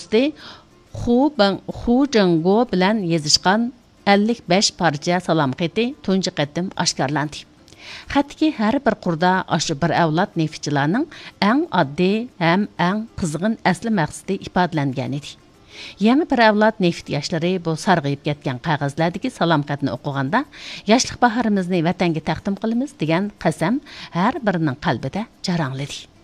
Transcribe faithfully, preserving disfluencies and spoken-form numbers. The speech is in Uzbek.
do'sti Xu Bang Xu Jingguo bilan yezishgan ellik besh parcha salom xati tunji qatim oshkorlandi. Xatdagi har bir qurda aşı bir avlod neftchilarning eng oddiy ham eng qizg'in asli maqsadi ifodalangan edi. Yangi bir avlod neft yoshlari bu sarg'ayib ketgan qog'ozlardagi salom xatni o'qiganda yoshlik bahorimizni vatanga taqdim qilamiz degan qasam har birining qalbida jarangladi.